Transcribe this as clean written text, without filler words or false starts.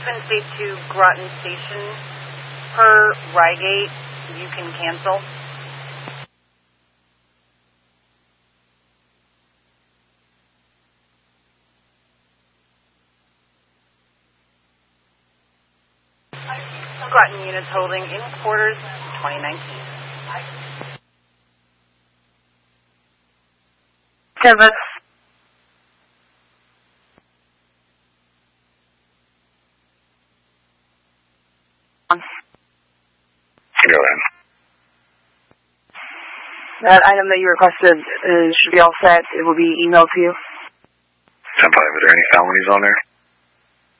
Twin State to Groton Station per Rygate. You can cancel. Groton units holding in quarters 2019. Kevin. Go ahead. That item that you requested should be all set. It will be emailed to you. 10-5, are there any felonies on there?